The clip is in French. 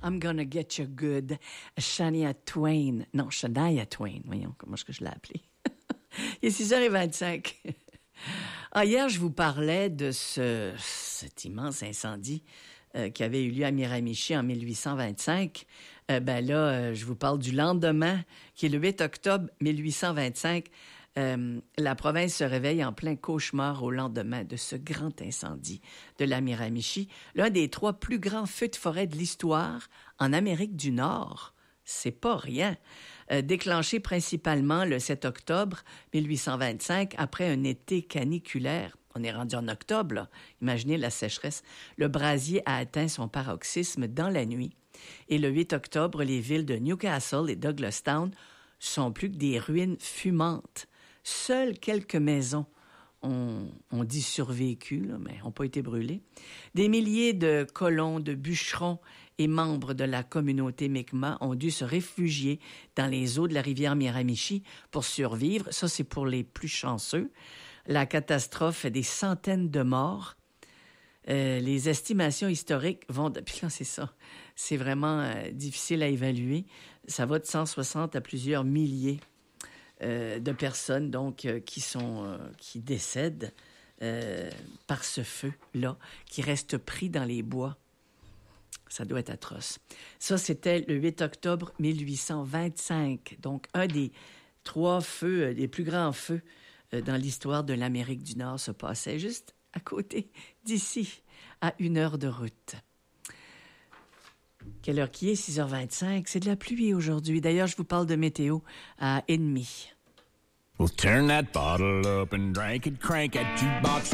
I'm gonna get you good. Shania Twain. Non, Shania Twain. Voyons, comment est-ce que je l'ai appelé? Il est 6h25. Hier, je vous parlais de cet immense incendie qui avait eu lieu à Miramichi en 1825. Je vous parle du lendemain, qui est le 8 octobre 1825. La province se réveille en plein cauchemar au lendemain de ce grand incendie de la Miramichi, l'un des 3 plus grands feux de forêt de l'histoire en Amérique du Nord. C'est pas rien. Déclenché principalement le 7 octobre 1825, après un été caniculaire. On est rendu en octobre, là. Imaginez la sécheresse. Le brasier a atteint son paroxysme dans la nuit. Et le 8 octobre, les villes de Newcastle et Douglastown sont plus que des ruines fumantes. Seules quelques maisons ont dit survécu, là, mais n'ont pas été brûlées. Des milliers de colons, de bûcherons et membres de la communauté Mi'kmaq ont dû se réfugier dans les eaux de la rivière Miramichi pour survivre. Ça, c'est pour les plus chanceux. La catastrophe fait des centaines de morts. Les estimations historiques vont... Puis là, c'est ça. C'est vraiment difficile à évaluer. Ça va de 160 à plusieurs milliers de personnes donc qui décèdent par ce feu-là, qui reste pris dans les bois. Ça doit être atroce. Ça, c'était le 8 octobre 1825. Donc, un des 3 feux, les plus grands feux dans l'histoire de l'Amérique du Nord se passait juste à côté d'ici, à 1 heure de route. Quelle heure qui est? 6h25. C'est de la pluie aujourd'hui. D'ailleurs, je vous parle de météo à 1h30. Well, turn that bottle up and drink it, crank that jukebox